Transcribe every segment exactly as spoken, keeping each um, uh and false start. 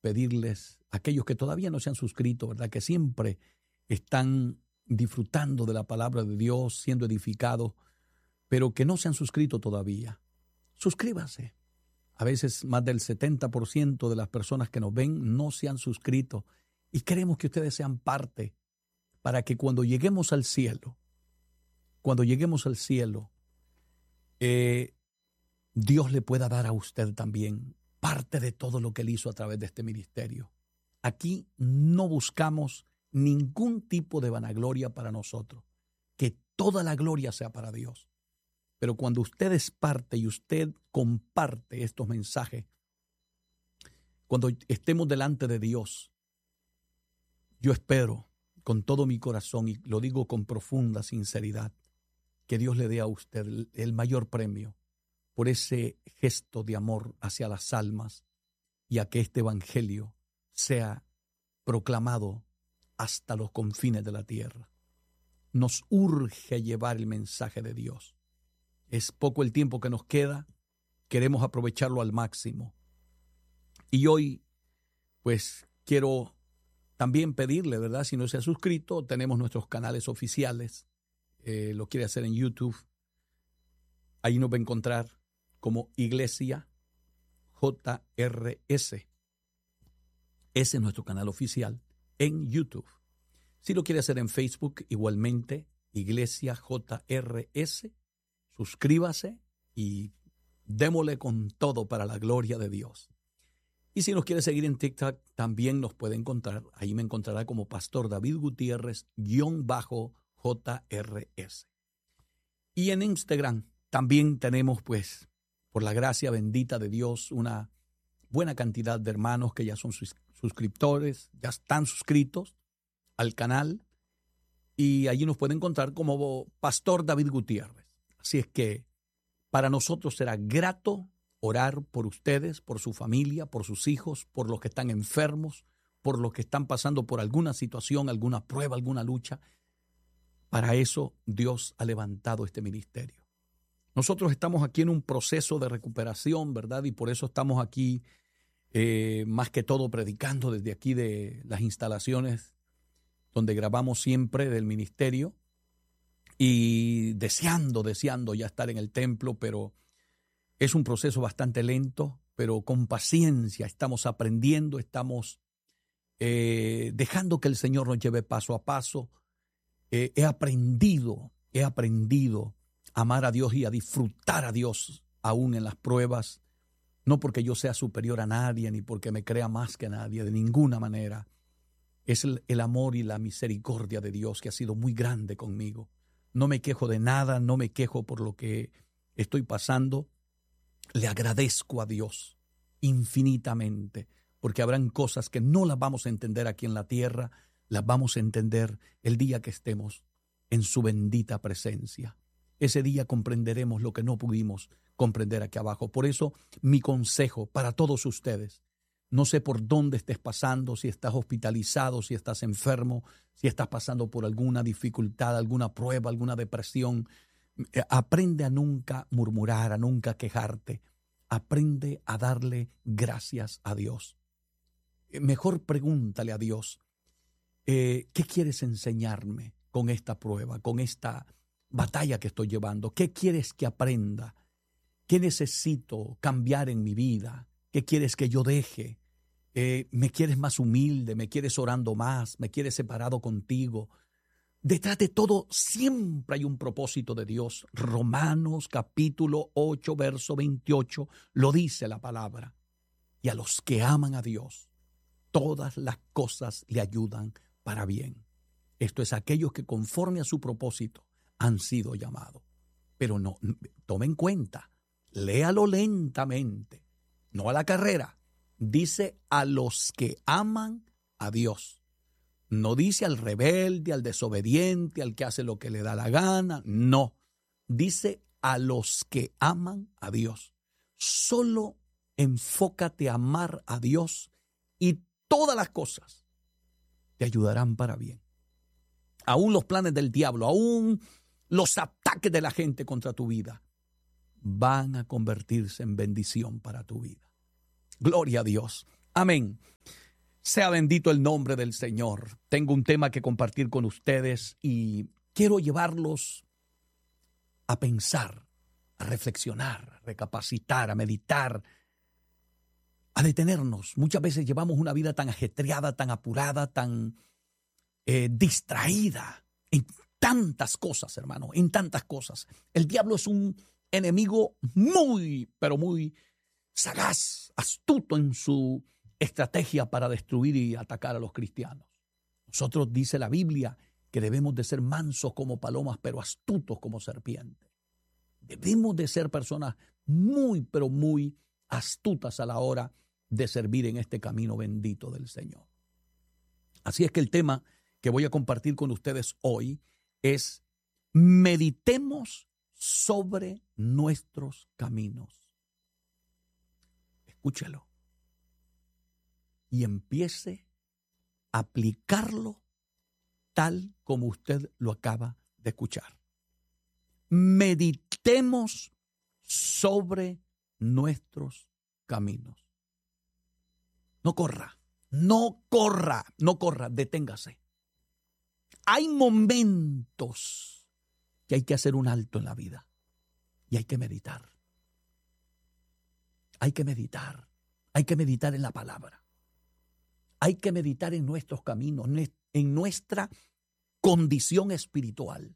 pedirles a aquellos que todavía no se han suscrito, ¿verdad? Que siempre están disfrutando de la palabra de Dios, siendo edificados, pero que no se han suscrito todavía. Suscríbase. A veces más del setenta por ciento de las personas que nos ven no se han suscrito y queremos que ustedes sean parte para que cuando lleguemos al cielo, cuando lleguemos al cielo, eh, Dios le pueda dar a usted también parte de todo lo que Él hizo a través de este ministerio. Aquí no buscamos ningún tipo de vanagloria para nosotros, que toda la gloria sea para Dios. Pero cuando usted es parte y usted comparte estos mensajes, cuando estemos delante de Dios, yo espero con todo mi corazón, y lo digo con profunda sinceridad, que Dios le dé a usted el, el mayor premio por ese gesto de amor hacia las almas y a que este evangelio sea proclamado hasta los confines de la tierra. Nos urge llevar el mensaje de Dios. Es poco el tiempo que nos queda, queremos aprovecharlo al máximo. Y hoy, pues, quiero también pedirle, ¿verdad? Si no se ha suscrito, tenemos nuestros canales oficiales. Eh, lo quiere hacer en YouTube. Ahí nos va a encontrar como Iglesia J R S. Ese es nuestro canal oficial en YouTube. Si lo quiere hacer en Facebook, igualmente, Iglesia J R S. Suscríbase y démosle con todo para la gloria de Dios. Y si nos quiere seguir en TikTok, también nos puede encontrar. Ahí me encontrará como Pastor David Gutiérrez, guión bajo J R S. Y en Instagram también tenemos, pues, por la gracia bendita de Dios, una buena cantidad de hermanos que ya son sus suscriptores, ya están suscritos al canal. Y allí nos puede encontrar como Pastor David Gutiérrez. Así es que para nosotros será grato orar por ustedes, por su familia, por sus hijos, por los que están enfermos, por los que están pasando por alguna situación, alguna prueba, alguna lucha. Para eso Dios ha levantado este ministerio. Nosotros estamos aquí en un proceso de recuperación, ¿verdad? Y por eso estamos aquí eh, más que todo predicando desde aquí de las instalaciones donde grabamos siempre del ministerio. Y deseando, deseando ya estar en el templo, pero es un proceso bastante lento, pero con paciencia estamos aprendiendo, estamos eh, dejando que el Señor nos lleve paso a paso. Eh, he aprendido, he aprendido a amar a Dios y a disfrutar a Dios aún en las pruebas, no porque yo sea superior a nadie, ni porque me crea más que nadie, de ninguna manera. Es el, el amor y la misericordia de Dios que ha sido muy grande conmigo. No me quejo de nada, no me quejo por lo que estoy pasando. Le agradezco a Dios infinitamente, porque habrán cosas que no las vamos a entender aquí en la tierra, las vamos a entender el día que estemos en su bendita presencia. Ese día comprenderemos lo que no pudimos comprender aquí abajo. Por eso, mi consejo para todos ustedes, no sé por dónde estés pasando, si estás hospitalizado, si estás enfermo, si estás pasando por alguna dificultad, alguna prueba, alguna depresión. Aprende a nunca murmurar, a nunca quejarte. Aprende a darle gracias a Dios. Mejor pregúntale a Dios, eh, ¿qué quieres enseñarme con esta prueba, con esta batalla que estoy llevando? ¿Qué quieres que aprenda? ¿Qué necesito cambiar en mi vida? ¿Qué quieres que yo deje? Eh, ¿Me quieres más humilde? ¿Me quieres orando más? ¿Me quieres separado contigo? Detrás de todo siempre hay un propósito de Dios. Romanos capítulo ocho, verso veintiocho, lo dice la palabra. Y a los que aman a Dios, todas las cosas le ayudan para bien. Esto es aquellos que conforme a su propósito han sido llamados. Pero no, tome en cuenta, léalo lentamente. No a la carrera, dice a los que aman a Dios. No dice al rebelde, al desobediente, al que hace lo que le da la gana. No, dice a los que aman a Dios. Solo enfócate a amar a Dios y todas las cosas te ayudarán para bien. Aún los planes del diablo, aún los ataques de la gente contra tu vida van a convertirse en bendición para tu vida. Gloria a Dios. Amén. Sea bendito el nombre del Señor. Tengo un tema que compartir con ustedes y quiero llevarlos a pensar, a reflexionar, a recapacitar, a meditar, a detenernos. Muchas veces llevamos una vida tan ajetreada, tan apurada, tan eh, distraída en tantas cosas, hermano, en tantas cosas. El diablo es un enemigo muy, pero muy sagaz, astuto en su estrategia para destruir y atacar a los cristianos. Nosotros, dice la Biblia, que debemos de ser mansos como palomas, pero astutos como serpientes. Debemos de ser personas muy, pero muy astutas a la hora de servir en este camino bendito del Señor. Así es que el tema que voy a compartir con ustedes hoy es: meditemos sobre nuestros caminos. Escúchelo y empiece a aplicarlo tal como usted lo acaba de escuchar. Meditemos sobre nuestros caminos. No corra, no corra, no corra, deténgase. Hay momentos que hay que hacer un alto en la vida y hay que meditar. Hay que meditar, hay que meditar en la palabra. Hay que meditar en nuestros caminos, en nuestra condición espiritual.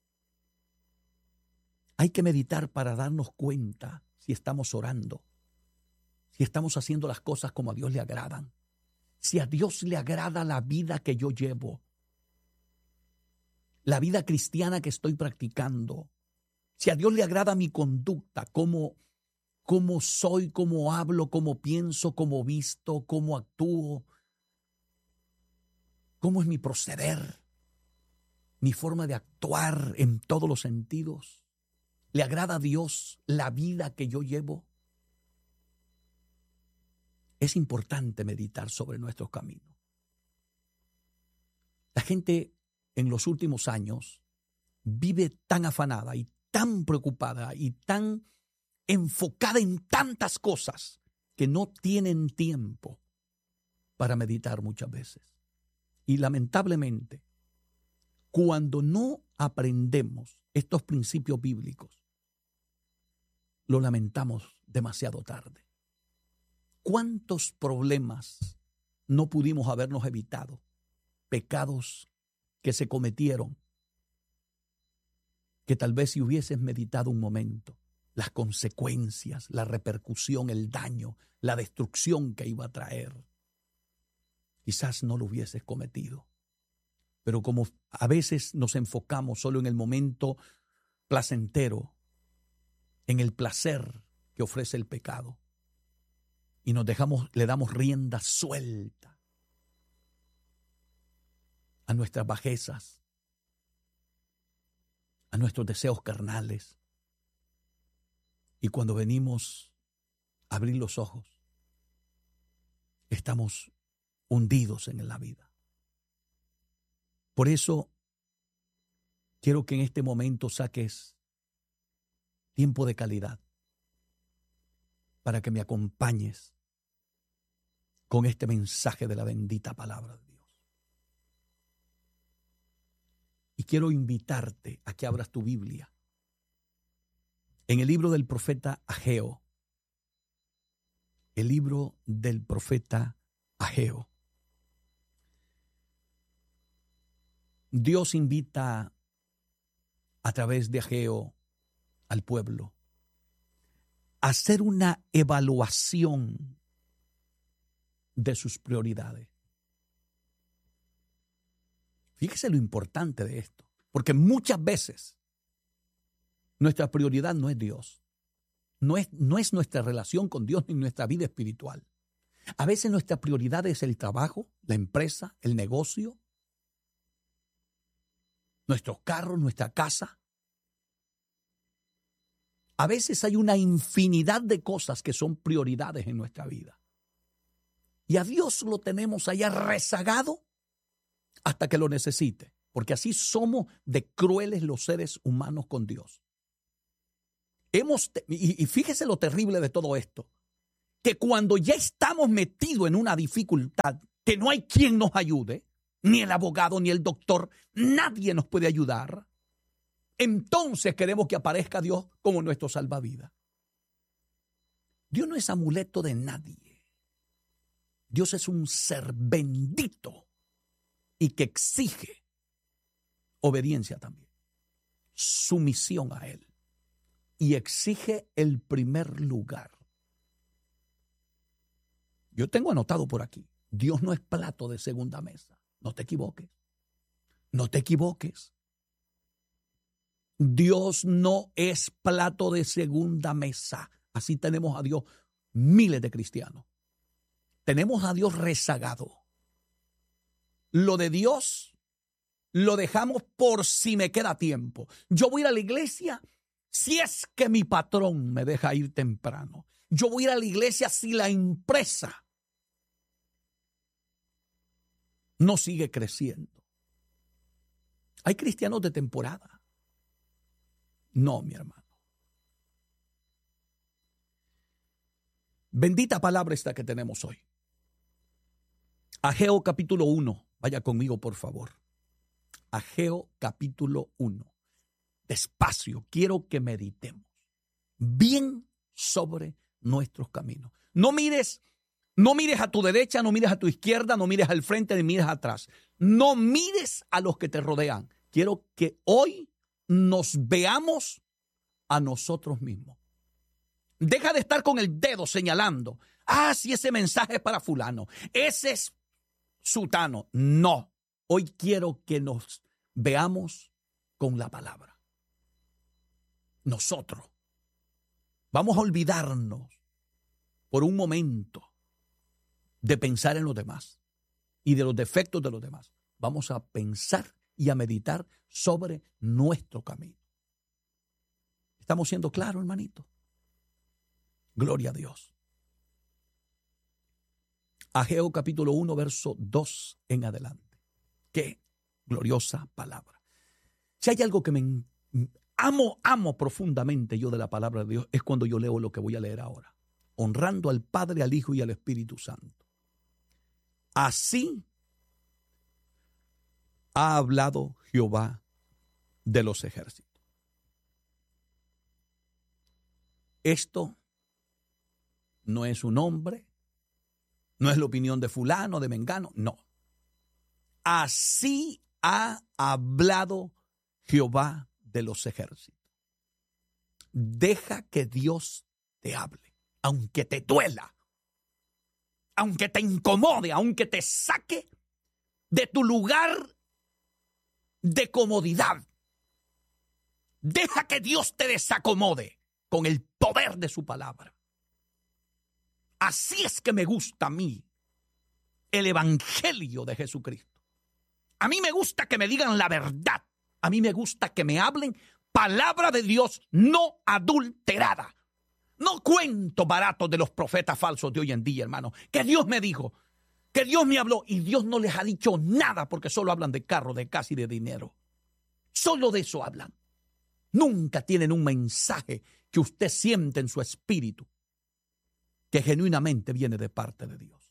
Hay que meditar para darnos cuenta si estamos orando, si estamos haciendo las cosas como a Dios le agradan, si a Dios le agrada la vida que yo llevo, la vida cristiana que estoy practicando, si a Dios le agrada mi conducta, cómo, cómo soy, cómo hablo, cómo pienso, cómo visto, cómo actúo, cómo es mi proceder, mi forma de actuar en todos los sentidos. ¿Le agrada a Dios la vida que yo llevo? Es importante meditar sobre nuestros caminos. La gente en los últimos años vive tan afanada y tan preocupada y tan enfocada en tantas cosas que no tienen tiempo para meditar muchas veces. Y lamentablemente, cuando no aprendemos estos principios bíblicos, lo lamentamos demasiado tarde. ¿Cuántos problemas no pudimos habernos evitado? Pecados que se cometieron, que tal vez si hubieses meditado un momento, las consecuencias, la repercusión, el daño, la destrucción que iba a traer, quizás no lo hubieses cometido. Pero como a veces nos enfocamos solo en el momento placentero, en el placer que ofrece el pecado, y nos dejamos, le damos rienda suelta a nuestras bajezas, a nuestros deseos carnales. Y cuando venimos a abrir los ojos, estamos hundidos en la vida. Por eso quiero que en este momento saques tiempo de calidad para que me acompañes con este mensaje de la bendita palabra de Dios. Y quiero invitarte a que abras tu Biblia en el libro del profeta Ageo. El libro del profeta Ageo. Dios invita a través de Ageo al pueblo a hacer una evaluación de sus prioridades. Fíjese lo importante de esto, porque muchas veces nuestra prioridad no es Dios, no es, no es nuestra relación con Dios ni nuestra vida espiritual. A veces nuestra prioridad es el trabajo, la empresa, el negocio, nuestros carros, nuestra casa. A veces hay una infinidad de cosas que son prioridades en nuestra vida. Y a Dios lo tenemos allá rezagado hasta que lo necesite, porque así somos de crueles los seres humanos con Dios. Hemos, y, y fíjese lo terrible de todo esto, que cuando ya estamos metidos en una dificultad, que no hay quien nos ayude, ni el abogado, ni el doctor, nadie nos puede ayudar, entonces queremos que aparezca Dios como nuestro salvavidas. Dios no es amuleto de nadie. Dios es un ser bendito y que exige obediencia también, sumisión a Él, y exige el primer lugar. Yo tengo anotado por aquí, Dios no es plato de segunda mesa. No te equivoques. No te equivoques. Dios no es plato de segunda mesa. Así tenemos a Dios miles de cristianos. Tenemos a Dios rezagado. Lo de Dios lo dejamos por si me queda tiempo. Yo voy a ir a la iglesia si es que mi patrón me deja ir temprano. Yo voy a ir a la iglesia si la empresa no sigue creciendo. Hay cristianos de temporada. No, mi hermano. Bendita palabra esta que tenemos hoy. Ageo capítulo uno. Vaya conmigo, por favor. Ageo capítulo uno. Despacio, quiero que meditemos bien sobre nuestros caminos. No mires, no mires a tu derecha, no mires a tu izquierda, no mires al frente, ni mires atrás. No mires a los que te rodean. Quiero que hoy nos veamos a nosotros mismos. Deja de estar con el dedo señalando. Ah, si ese mensaje es para fulano. Ese es sutano. No. Hoy quiero que nos veamos con la palabra. Nosotros vamos a olvidarnos por un momento de pensar en los demás y de los defectos de los demás. Vamos a pensar y a meditar sobre nuestro camino. ¿Estamos siendo claros, hermanito? Gloria a Dios. Ageo capítulo uno, verso dos en adelante. Qué gloriosa palabra. Si hay algo que me amo, amo profundamente yo de la palabra de Dios, es cuando yo leo lo que voy a leer ahora. Honrando al Padre, al Hijo y al Espíritu Santo. Así ha hablado Jehová de los ejércitos. Esto no es un hombre, no es la opinión de fulano, de mengano, no. Así ha hablado Jehová de los ejércitos. Deja que Dios te hable, aunque te duela, aunque te incomode, aunque te saque de tu lugar de comodidad. Deja que Dios te desacomode con el poder de su palabra. Así es que me gusta a mí el evangelio de Jesucristo. A mí me gusta que me digan la verdad. A mí me gusta que me hablen palabra de Dios no adulterada. No cuento baratos de los profetas falsos de hoy en día, hermano. Que Dios me dijo, que Dios me habló y Dios no les ha dicho nada porque solo hablan de carro, de casa y de dinero. Solo de eso hablan. Nunca tienen un mensaje que usted siente en su espíritu que genuinamente viene de parte de Dios.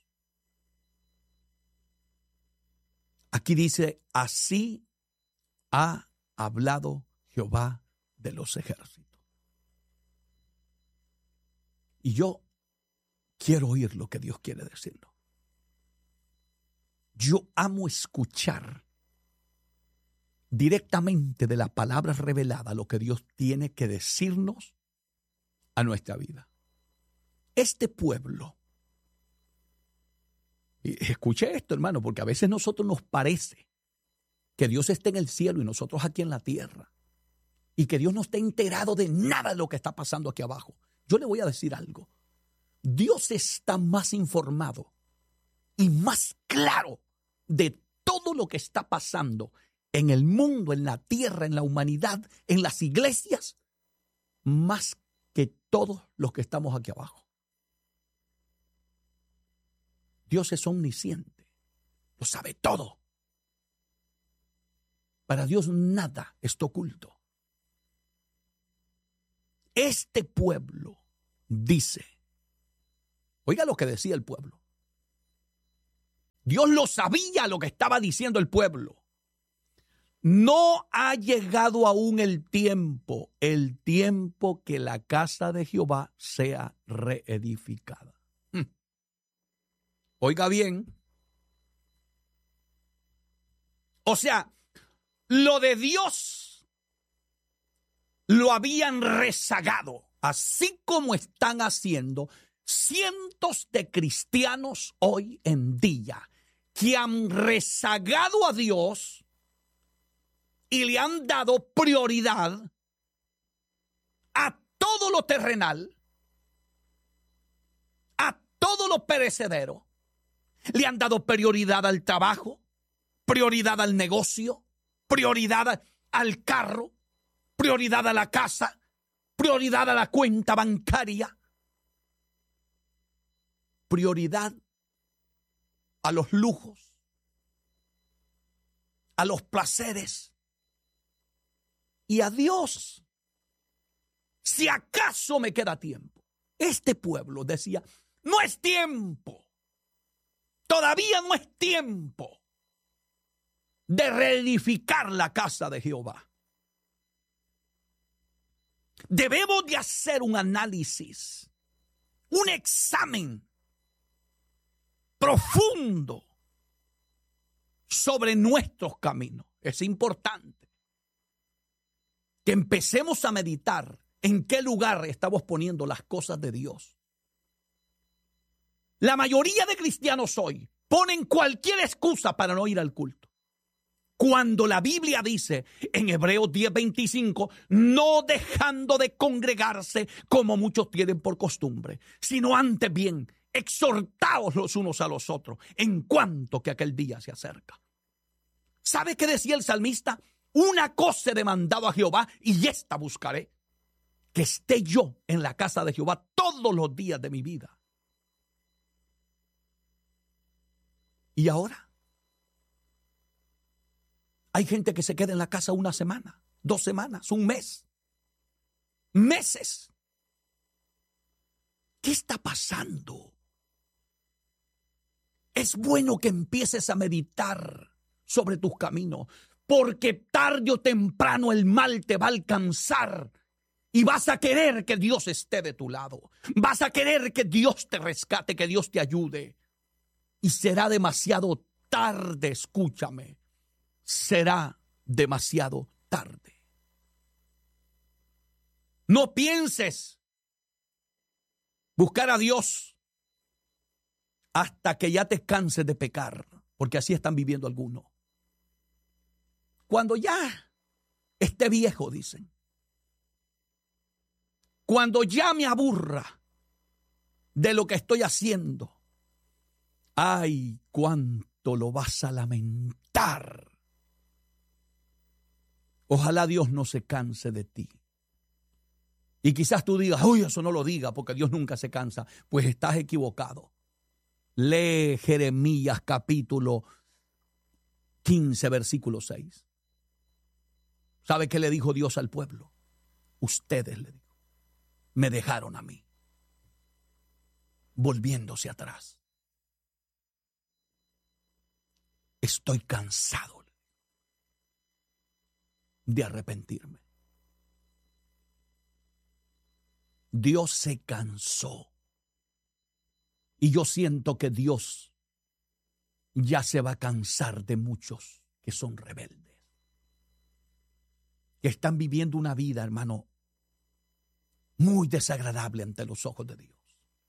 Aquí dice, así ha hablado Jehová de los ejércitos. Y yo quiero oír lo que Dios quiere decirlo. Yo amo escuchar directamente de la palabra revelada lo que Dios tiene que decirnos a nuestra vida. Este pueblo, y escuche esto, hermano, porque a veces a nosotros nos parece que Dios está en el cielo y nosotros aquí en la tierra, y que Dios no está enterado de nada de lo que está pasando aquí abajo. Yo le voy a decir algo. Dios está más informado y más claro de todo lo que está pasando en el mundo, en la tierra, en la humanidad, en las iglesias, más que todos los que estamos aquí abajo. Dios es omnisciente, lo sabe todo. Para Dios nada está oculto. Este pueblo dice, Oiga lo que decía el pueblo. Dios lo sabía lo que estaba diciendo el pueblo. No ha llegado aún el tiempo, el tiempo que la casa de Jehová sea reedificada. Hmm. Oiga bien. O sea, lo de Dios lo habían rezagado, así como están haciendo cientos de cristianos hoy en día que han rezagado a Dios y le han dado prioridad a todo lo terrenal, a todo lo perecedero. Le han dado prioridad al trabajo, prioridad al negocio, prioridad al carro, prioridad a la casa, prioridad a la cuenta bancaria, prioridad a los lujos, a los placeres y a Dios. Si acaso me queda tiempo. Este pueblo decía, no es tiempo, todavía no es tiempo de reedificar la casa de Jehová. Debemos de hacer un análisis, un examen profundo sobre nuestros caminos. Es importante que empecemos a meditar en qué lugar estamos poniendo las cosas de Dios. La mayoría de cristianos hoy ponen cualquier excusa para no ir al culto. Cuando la Biblia dice en Hebreos diez veinticinco, no dejando de congregarse como muchos tienen por costumbre, sino antes bien, exhortaos los unos a los otros, en cuanto que aquel día se acerca. ¿Sabe qué decía el salmista? Una cosa he demandado a Jehová y esta buscaré, que esté yo en la casa de Jehová todos los días de mi vida. ¿Y ahora? Hay gente que se queda en la casa una semana, dos semanas, un mes, meses. ¿Qué está pasando? Es bueno que empieces a meditar sobre tus caminos, porque tarde o temprano el mal te va a alcanzar y vas a querer que Dios esté de tu lado. Vas a querer que Dios te rescate, que Dios te ayude. Y será demasiado tarde, escúchame. Será demasiado tarde. No pienses buscar a Dios hasta que ya te canses de pecar, porque así están viviendo algunos. Cuando ya esté viejo, dicen. Cuando ya me aburra de lo que estoy haciendo, ay, cuánto lo vas a lamentar. Ojalá Dios no se canse de ti. Y quizás tú digas, uy, eso no lo diga porque Dios nunca se cansa. Pues estás equivocado. Lee Jeremías capítulo quince, versículo seis. ¿Sabe qué le dijo Dios al pueblo? Ustedes, le dijo, me dejaron a mí, volviéndose atrás. Estoy cansado de arrepentirme. Dios se cansó. Y yo siento que Dios ya se va a cansar de muchos que son rebeldes, que están viviendo una vida, hermano, muy desagradable ante los ojos de Dios.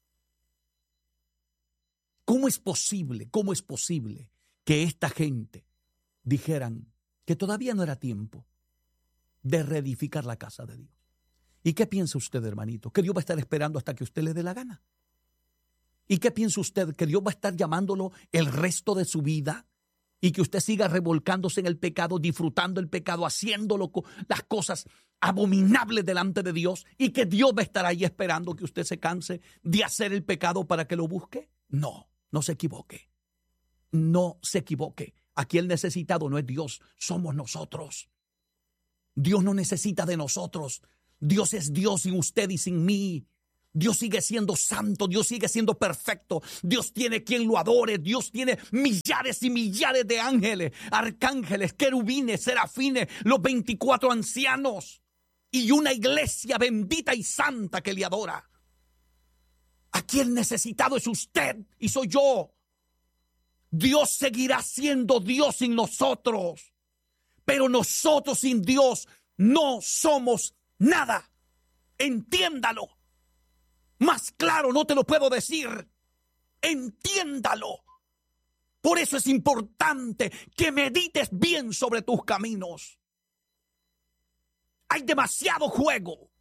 ¿Cómo es posible, cómo es posible que esta gente dijeran que todavía no era tiempo de reedificar la casa de Dios? ¿Y qué piensa usted, hermanito? ¿Que Dios va a estar esperando hasta que usted le dé la gana? ¿Y qué piensa usted? ¿Que Dios va a estar llamándolo el resto de su vida? Y que usted siga revolcándose en el pecado, disfrutando el pecado, haciéndolo, las cosas abominables delante de Dios, y que Dios va a estar ahí esperando que usted se canse de hacer el pecado para que lo busque. No, no se equivoque. No se equivoque. Aquí el necesitado no es Dios, somos nosotros. Dios no necesita de nosotros. Dios es Dios sin usted y sin mí. Dios sigue siendo santo, Dios sigue siendo perfecto, Dios tiene quien lo adore, Dios tiene millares y millares de ángeles, arcángeles, querubines, serafines, los veinticuatro ancianos y una iglesia bendita y santa que le adora. Aquí el necesitado es usted y soy yo. Dios seguirá siendo Dios sin nosotros, pero nosotros sin Dios no somos nada. Entiéndalo. Más claro no te lo puedo decir. Entiéndalo. Por eso es importante que medites bien sobre tus caminos. Hay demasiado juego.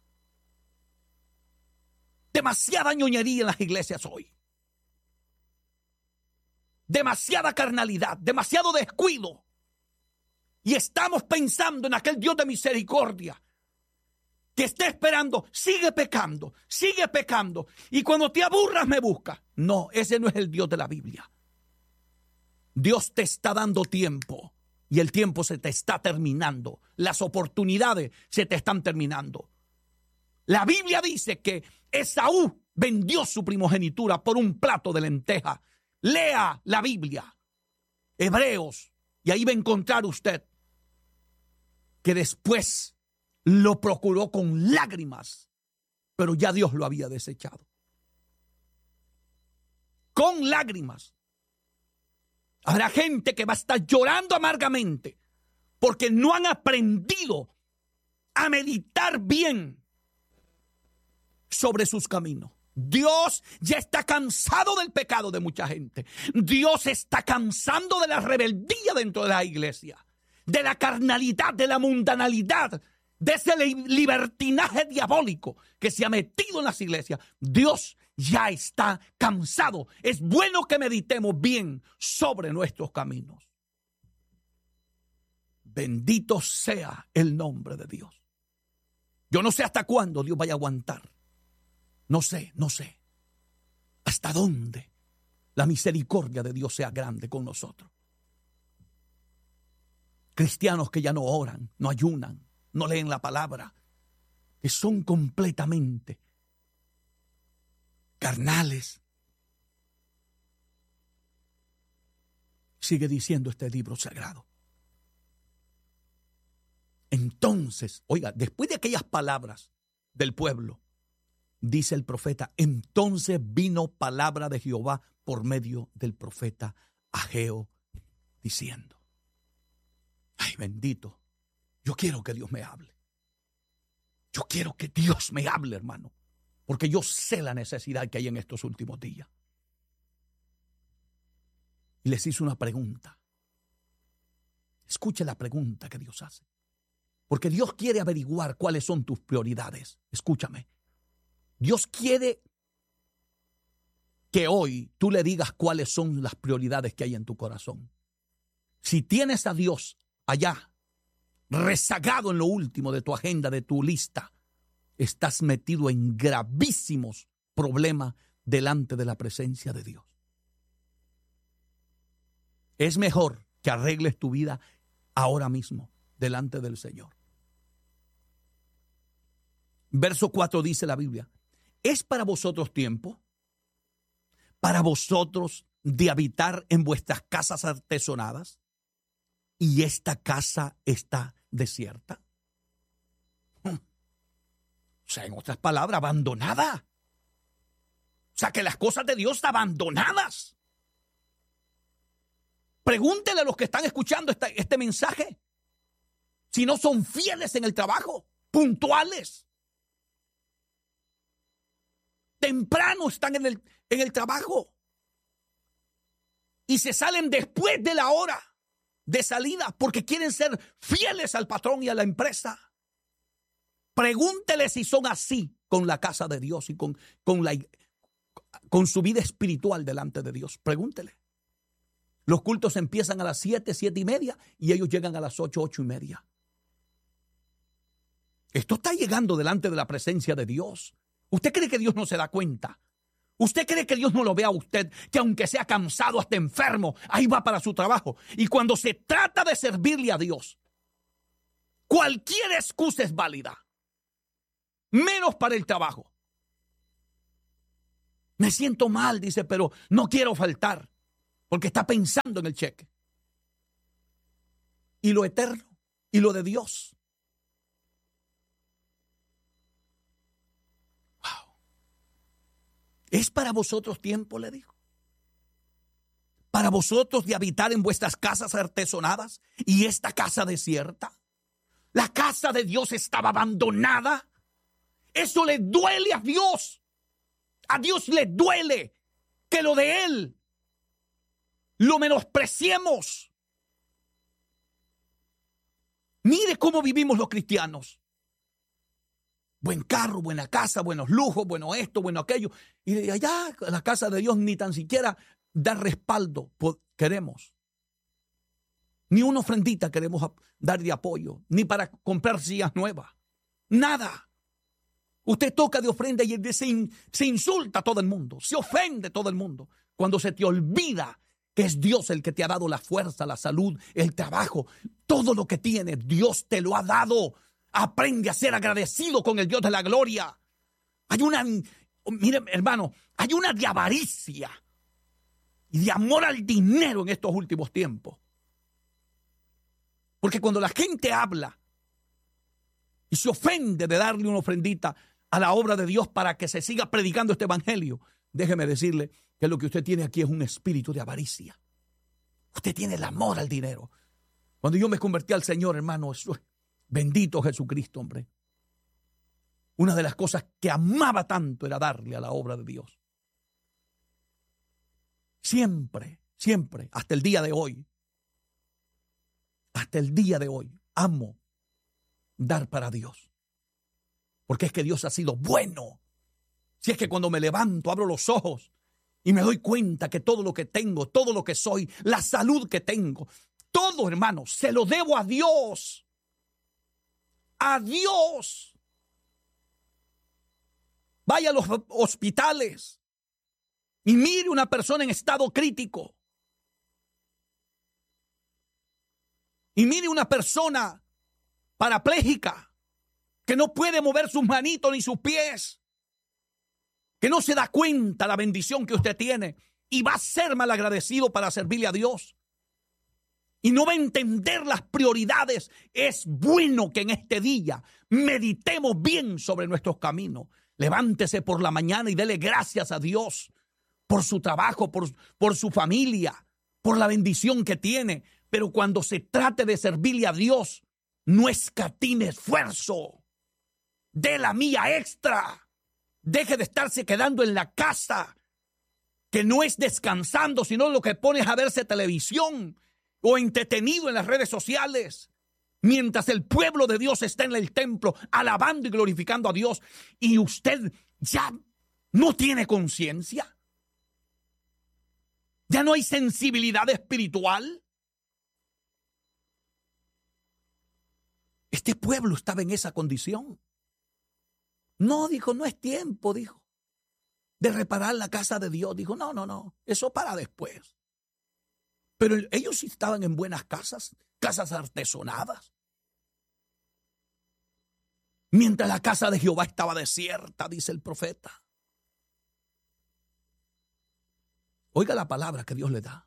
Demasiada ñoñería en las iglesias hoy. Demasiada carnalidad, demasiado descuido. Y estamos pensando en aquel Dios de misericordia que está esperando, sigue pecando, sigue pecando. Y cuando te aburras me busca. No, ese no es el Dios de la Biblia. Dios te está dando tiempo y el tiempo se te está terminando. Las oportunidades se te están terminando. La Biblia dice que Esaú vendió su primogenitura por un plato de lenteja. Lea la Biblia, Hebreos, y ahí va a encontrar usted que después lo procuró con lágrimas, pero ya Dios lo había desechado. Con lágrimas. Habrá gente que va a estar llorando amargamente porque no han aprendido a meditar bien sobre sus caminos. Dios ya está cansado del pecado de mucha gente. Dios está cansando de la rebeldía dentro de la iglesia, de la carnalidad, de la mundanalidad, de ese libertinaje diabólico que se ha metido en las iglesias. Dios ya está cansado. Es bueno que meditemos bien sobre nuestros caminos. Bendito sea el nombre de Dios. Yo no sé hasta cuándo Dios vaya a aguantar. No sé, no sé. ¿Hasta dónde la misericordia de Dios sea grande con nosotros? Cristianos que ya no oran, no ayunan, no leen la palabra, que son completamente carnales. Sigue diciendo este libro sagrado. Entonces, oiga, después de aquellas palabras del pueblo, dice el profeta, entonces vino palabra de Jehová por medio del profeta Ageo, diciendo, ay bendito, yo quiero que Dios me hable. Yo quiero que Dios me hable, hermano, porque yo sé la necesidad que hay en estos últimos días. Y les hice una pregunta. Escuche la pregunta que Dios hace. Porque Dios quiere averiguar cuáles son tus prioridades. Escúchame. Dios quiere que hoy tú le digas cuáles son las prioridades que hay en tu corazón. Si tienes a Dios allá, rezagado en lo último de tu agenda, de tu lista, estás metido en gravísimos problemas delante de la presencia de Dios. Es mejor que arregles tu vida ahora mismo delante del Señor. Verso cuatro dice la Biblia, ¿es para vosotros tiempo? ¿Para vosotros de habitar en vuestras casas artesonadas? ¿Y esta casa está desierta? O sea, en otras palabras, abandonada. O sea, que las cosas de Dios están abandonadas. Pregúntele a los que están escuchando este, este mensaje si no son fieles en el trabajo, puntuales. Temprano están en el, en el trabajo y se salen después de la hora de salida porque quieren ser fieles al patrón y a la empresa. Pregúntele si son así con la casa de Dios y con, con, la, con su vida espiritual delante de Dios. Pregúntele. Los cultos empiezan a las siete, siete y media y ellos llegan a las ocho, ocho y media. Esto está llegando delante de la presencia de Dios. ¿Usted cree que Dios no se da cuenta? ¿Usted cree que Dios no lo ve a usted? Que aunque sea cansado, hasta enfermo, ahí va para su trabajo. Y cuando se trata de servirle a Dios, cualquier excusa es válida. Menos para el trabajo. Me siento mal, dice, pero no quiero faltar, porque está pensando en el cheque. Y lo eterno, y lo de Dios. Wow. ¿Es para vosotros tiempo, le dijo? ¿Para vosotros de habitar en vuestras casas artesonadas y esta casa desierta? La casa de Dios estaba abandonada. Eso le duele a Dios. A Dios le duele que lo de Él lo menospreciemos. Mire cómo vivimos los cristianos. Buen carro, buena casa, buenos lujos, bueno esto, bueno aquello. Y de allá, la casa de Dios ni tan siquiera da respaldo queremos. Ni una ofrendita queremos dar de apoyo, ni para comprar sillas nuevas. Nada. Usted toca de ofrenda y se, se insulta a todo el mundo, se ofende a todo el mundo. Cuando se te olvida que es Dios el que te ha dado la fuerza, la salud, el trabajo, todo lo que tienes, Dios te lo ha dado. Aprende a ser agradecido con el Dios de la gloria. Hay una, mire hermano, hay una de avaricia y de amor al dinero en estos últimos tiempos. Porque cuando la gente habla y se ofende de darle una ofrendita a la obra de Dios para que se siga predicando este evangelio, déjeme decirle que lo que usted tiene aquí es un espíritu de avaricia. Usted tiene el amor al dinero. Cuando yo me convertí al Señor, hermano, eso, bendito Jesucristo, hombre. Una de las cosas que amaba tanto era darle a la obra de Dios. Siempre, siempre, hasta el día de hoy, hasta el día de hoy, amo dar para Dios. Porque es que Dios ha sido bueno. Si es que cuando me levanto, abro los ojos y me doy cuenta que todo lo que tengo, todo lo que soy, la salud que tengo, todo, hermano, se lo debo a Dios. A Dios. Vaya a los hospitales y mire una persona en estado crítico. Y mire una persona parapléjica que no puede mover sus manitos ni sus pies, que no se da cuenta la bendición que usted tiene y va a ser malagradecido para servirle a Dios. Y no va a entender las prioridades. Es bueno que en este día meditemos bien sobre nuestros caminos. Levántese por la mañana y dele gracias a Dios por su trabajo, por, por su familia, por la bendición que tiene. Pero cuando se trate de servirle a Dios, no escatime esfuerzo. Dé la mía extra. Deje de estarse quedando en la casa, que no es descansando, sino lo que pone es a verse televisión o entretenido en las redes sociales, mientras el pueblo de Dios está en el templo alabando y glorificando a Dios, y usted ya no tiene conciencia. Ya no hay sensibilidad espiritual. Este pueblo estaba en esa condición. No, dijo, no es tiempo, dijo, de reparar la casa de Dios. Dijo, no, no, no, eso para después. Pero ellos sí estaban en buenas casas, casas artesonadas. Mientras la casa de Jehová estaba desierta, dice el profeta. Oiga la palabra que Dios le da.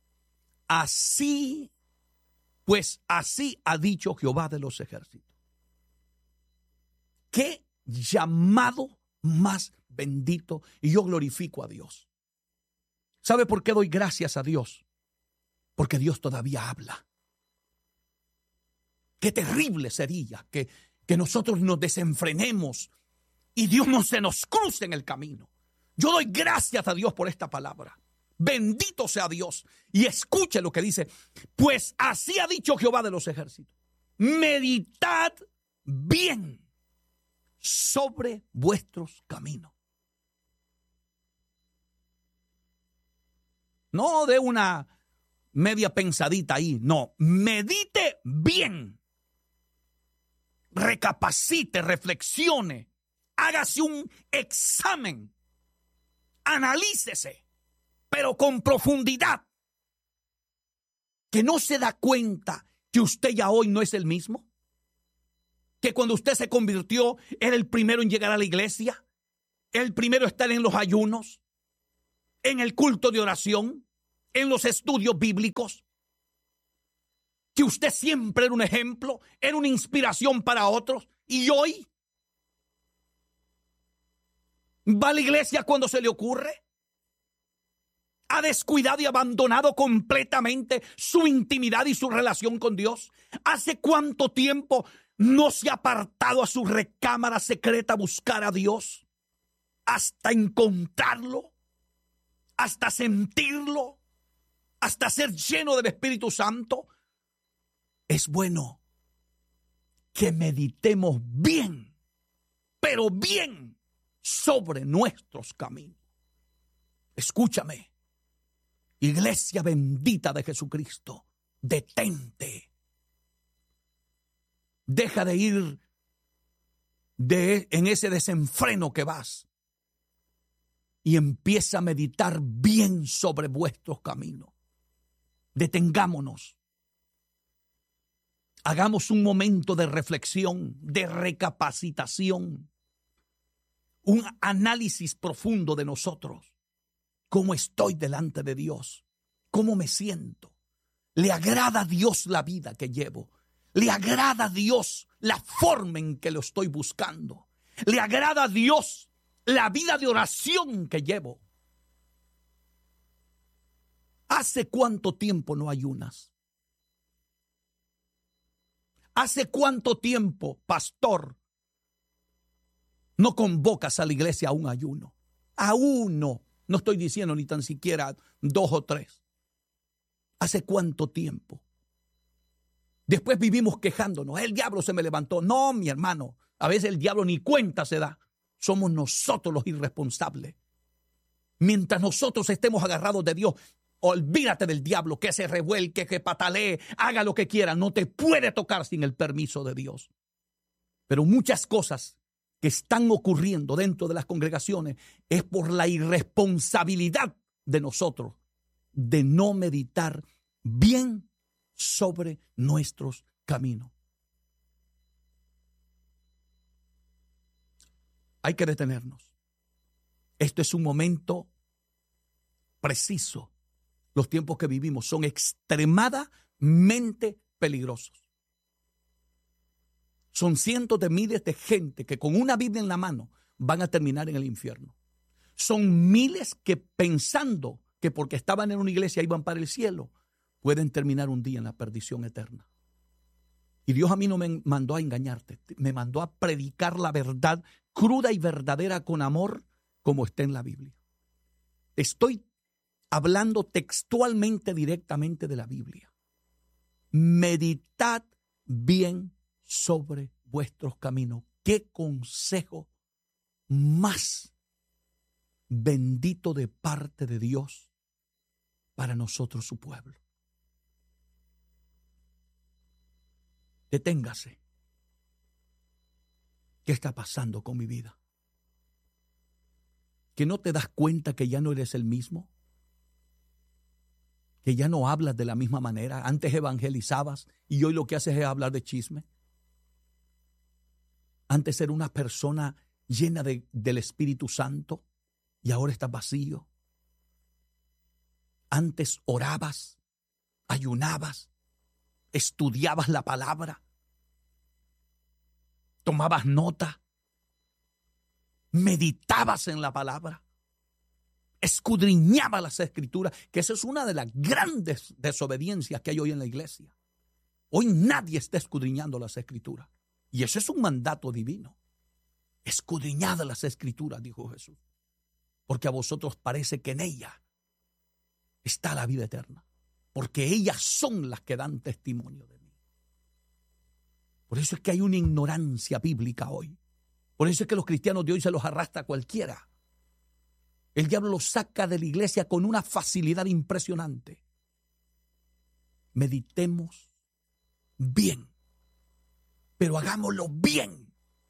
Así, pues así ha dicho Jehová de los ejércitos. ¿Qué llamado más bendito? Y yo glorifico a Dios. ¿Sabe por qué doy gracias a Dios? Porque Dios todavía habla. Qué terrible sería que, que nosotros nos desenfrenemos y Dios no se nos cruce en el camino. Yo doy gracias a Dios por esta palabra. Bendito sea Dios. Y escuche lo que dice. Pues así ha dicho Jehová de los ejércitos. Meditad bien sobre vuestros caminos. No de una media pensadita ahí, no, medite bien. Recapacite, reflexione, hágase un examen, analícese, pero con profundidad. Que no se da cuenta que usted ya hoy no es el mismo. Que cuando usted se convirtió, era el primero en llegar a la iglesia, el primero en estar en los ayunos, en el culto de oración, en los estudios bíblicos, que usted siempre era un ejemplo, era una inspiración para otros, y hoy va a la iglesia cuando se le ocurre. Ha descuidado y abandonado completamente su intimidad y su relación con Dios. ¿Hace cuánto tiempo no se ha apartado a su recámara secreta a buscar a Dios? Hasta encontrarlo, hasta sentirlo, hasta ser lleno del Espíritu Santo. Es bueno que meditemos bien, pero bien, sobre nuestros caminos. Escúchame, iglesia bendita de Jesucristo, detente. Deja de ir de, en ese desenfreno que vas y empieza a meditar bien sobre vuestros caminos. Detengámonos. Hagamos un momento de reflexión, de recapacitación, un análisis profundo de nosotros. ¿Cómo estoy delante de Dios? ¿Cómo me siento? ¿Le agrada a Dios la vida que llevo? ¿Le agrada a Dios la forma en que lo estoy buscando? ¿Le agrada a Dios la vida de oración que llevo? ¿Hace cuánto tiempo no ayunas? ¿Hace cuánto tiempo, pastor, no convocas a la iglesia a un ayuno? A uno. No estoy diciendo ni tan siquiera dos o tres. ¿Hace cuánto tiempo? Después vivimos quejándonos. El diablo se me levantó. No, mi hermano. A veces el diablo ni cuenta se da. Somos nosotros los irresponsables. Mientras nosotros estemos agarrados de Dios, olvídate del diablo, que se revuelque, que patalee, haga lo que quiera. No te puede tocar sin el permiso de Dios. Pero muchas cosas que están ocurriendo dentro de las congregaciones es por la irresponsabilidad de nosotros de no meditar bien sobre nuestros caminos. Hay que detenernos. Esto es un momento preciso. Los tiempos que vivimos son extremadamente peligrosos. Son cientos de miles de gente que con una Biblia en la mano van a terminar en el infierno. Son miles que pensando que porque estaban en una iglesia iban para el cielo, pueden terminar un día en la perdición eterna. Y Dios a mí no me mandó a engañarte, me mandó a predicar la verdad cruda y verdadera con amor como está en la Biblia. Estoy hablando textualmente directamente de la Biblia. Meditad bien sobre vuestros caminos. Qué consejo más bendito de parte de Dios para nosotros, su pueblo. Deténgase. ¿Qué está pasando con mi vida? ¿Que no te das cuenta que ya no eres el mismo? ¿Que ya no hablas de la misma manera? Antes evangelizabas y hoy lo que haces es hablar de chisme. Antes era una persona llena de, del Espíritu Santo y ahora estás vacío. Antes orabas, ayunabas, estudiabas la palabra, tomabas nota, meditabas en la palabra, escudriñabas las Escrituras, que esa es una de las grandes desobediencias que hay hoy en la iglesia. Hoy nadie está escudriñando las Escrituras. Y eso es un mandato divino. Escudriñad las Escrituras, dijo Jesús, porque a vosotros parece que en ella está la vida eterna, porque ellas son las que dan testimonio de mí. Por eso es que hay una ignorancia bíblica hoy. Por eso es que los cristianos de hoy se los arrastra cualquiera. El diablo los saca de la iglesia con una facilidad impresionante. Meditemos bien, pero hagámoslo bien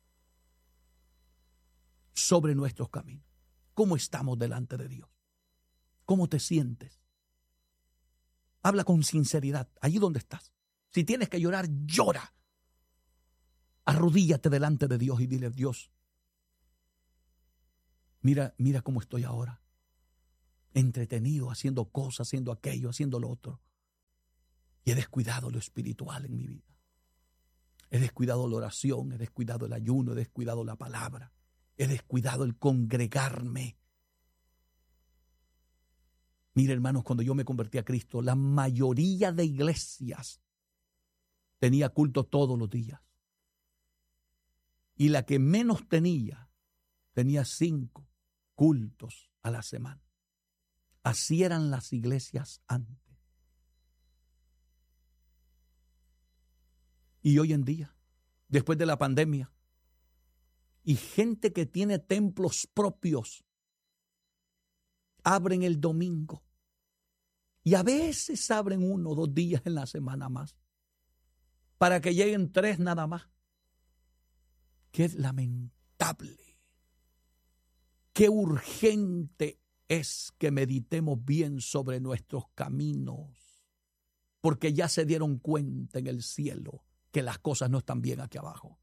sobre nuestros caminos. ¿Cómo estamos delante de Dios? ¿Cómo te sientes? Habla con sinceridad, allí donde estás. Si tienes que llorar, llora. Arrodíllate delante de Dios y dile: Dios, mira, mira cómo estoy ahora. entretenido haciendo cosas, haciendo aquello, haciendo lo otro. Y he descuidado lo espiritual en mi vida. He descuidado la oración, he descuidado el ayuno, he descuidado la palabra. He descuidado el congregarme. Mire, hermanos, cuando yo me convertí a Cristo, la mayoría de iglesias tenía culto todos los días. Y la que menos tenía, tenía cinco cultos a la semana. Así eran las iglesias antes. Y hoy en día, después de la pandemia, y gente que tiene templos propios, abren el domingo. Y a veces abren uno o dos días en la semana más, para que lleguen tres nada más. Qué lamentable, qué urgente es que meditemos bien sobre nuestros caminos, porque ya se dieron cuenta en el cielo que las cosas no están bien aquí abajo.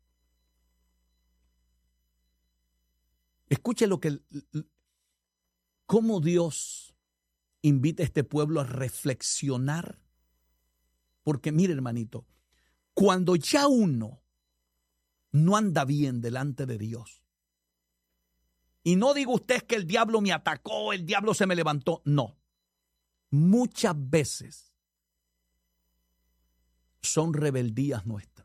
Escuche lo que, cómo Dios invita a este pueblo a reflexionar, porque mire, hermanito, cuando ya uno no anda bien delante de Dios, y no diga usted que el diablo me atacó, el diablo se me levantó, no. Muchas veces son rebeldías nuestras.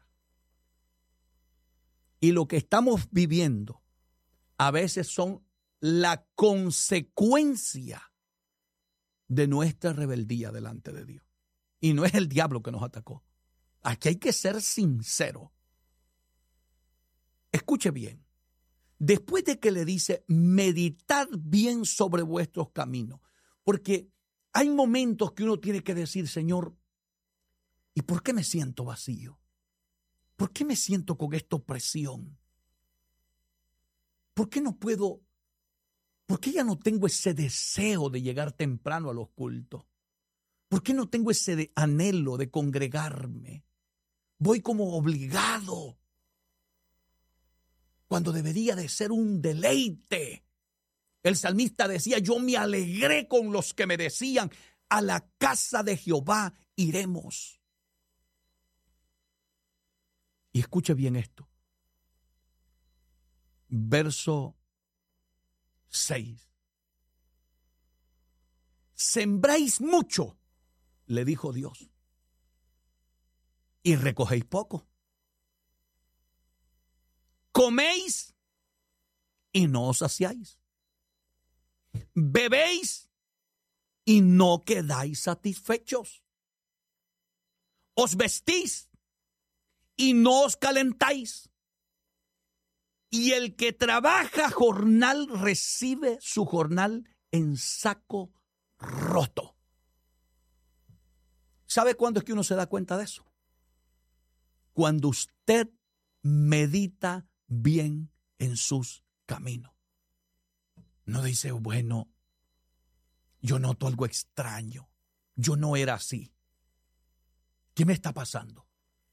Y lo que estamos viviendo a veces son la consecuencia de nuestra rebeldía delante de Dios. Y no es el diablo que nos atacó. Aquí hay que ser sincero. Escuche bien. Después de que le dice, meditad bien sobre vuestros caminos. Porque hay momentos que uno tiene que decir, Señor, ¿y por qué me siento vacío? ¿Por qué me siento con esta opresión? ¿Por qué no puedo? ¿Por qué ya no tengo ese deseo de llegar temprano a los cultos? ¿Por qué no tengo ese de anhelo de congregarme? Voy como obligado, cuando debería de ser un deleite. El salmista decía, yo me alegré con los que me decían, a la casa de Jehová iremos. Y escuche bien esto. Verso seis. Sembráis mucho, le dijo Dios, y recogéis poco. Coméis y no os saciáis. Bebéis y no quedáis satisfechos. Os vestís y no os calentáis. Y el que trabaja jornal recibe su jornal en saco roto. ¿Sabe cuándo es que uno se da cuenta de eso? Cuando usted medita bien en sus caminos. No dice, bueno, yo noto algo extraño. Yo no era así. ¿Qué me está pasando?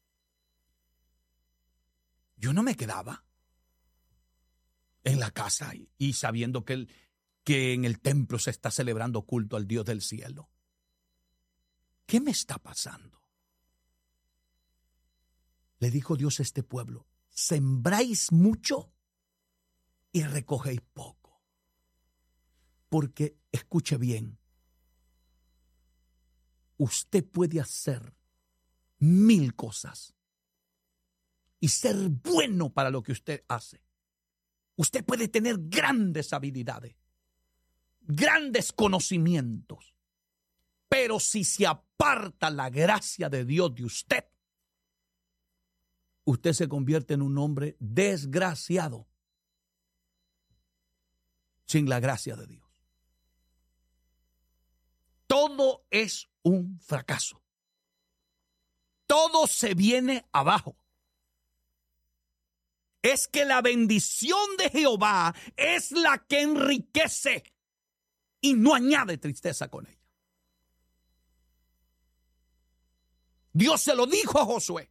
Yo no me quedaba en la casa y, y sabiendo que, el, que en el templo se está celebrando culto al Dios del cielo. ¿Qué me está pasando? Le dijo Dios a este pueblo, sembráis mucho y recogéis poco. Porque, escuche bien, usted puede hacer mil cosas y ser bueno para lo que usted hace. Usted puede tener grandes habilidades, grandes conocimientos, pero si se aparta la gracia de Dios de usted, usted se convierte en un hombre desgraciado sin la gracia de Dios. Todo es un fracaso. Todo se viene abajo. Es que la bendición de Jehová es la que enriquece y no añade tristeza con ella. Dios se lo dijo a Josué.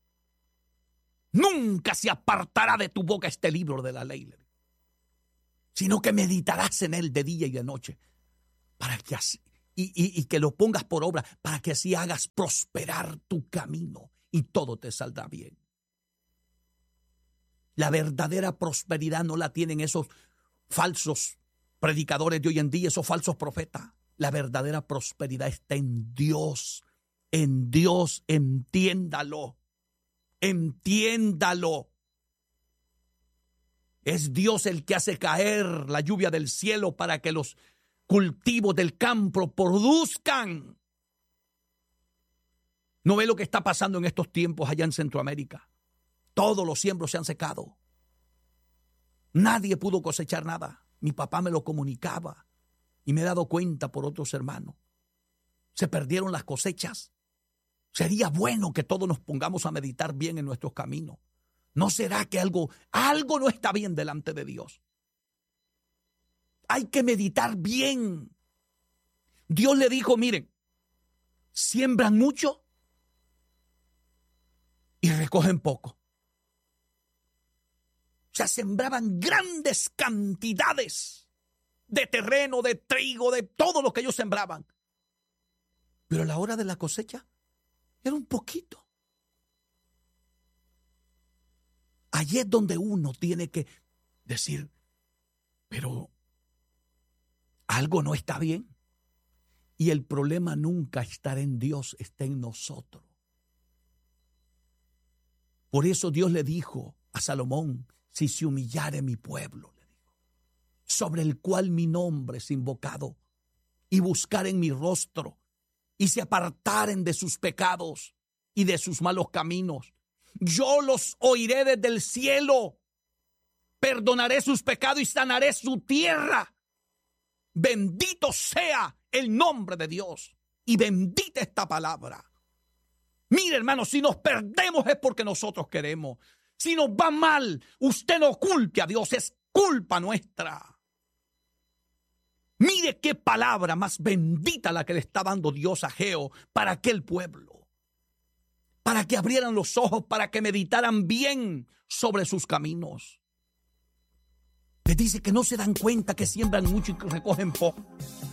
Nunca se apartará de tu boca este libro de la ley, sino que meditarás en él de día y de noche, para que así, y, y, y que lo pongas por obra, para que así hagas prosperar tu camino y todo te saldrá bien. La verdadera prosperidad no la tienen esos falsos predicadores de hoy en día, esos falsos profetas. La verdadera prosperidad está en Dios, en Dios, entiéndalo, entiéndalo. Es Dios el que hace caer la lluvia del cielo para que los cultivos del campo produzcan. ¿No ve lo que está pasando en estos tiempos allá en Centroamérica? Todos los siembros se han secado. Nadie pudo cosechar nada. Mi papá me lo comunicaba y me he dado cuenta por otros hermanos. Se perdieron las cosechas. Sería bueno que todos nos pongamos a meditar bien en nuestros caminos. ¿No será que algo, algo no está bien delante de Dios? Hay que meditar bien. Dios le dijo, miren, siembran mucho y recogen poco. O sea, sembraban grandes cantidades de terreno, de trigo, de todo lo que ellos sembraban. Pero a la hora de la cosecha era un poquito. Allí es donde uno tiene que decir, pero algo no está bien. Y el problema nunca estará en Dios, está en nosotros. Por eso Dios le dijo a Salomón, si se humillare mi pueblo, le dijo, sobre el cual mi nombre es invocado, y buscaren mi rostro, y se apartaren de sus pecados y de sus malos caminos, yo los oiré desde el cielo, perdonaré sus pecados y sanaré su tierra. Bendito sea el nombre de Dios y bendita esta palabra. Mire, hermano, si nos perdemos es porque nosotros queremos. Si nos va mal, usted no culpe a Dios, es culpa nuestra. Mire qué palabra más bendita la que le está dando Dios a Geo para aquel pueblo. Para que abrieran los ojos, para que meditaran bien sobre sus caminos. Les dice que no se dan cuenta que siembran mucho y que recogen poco.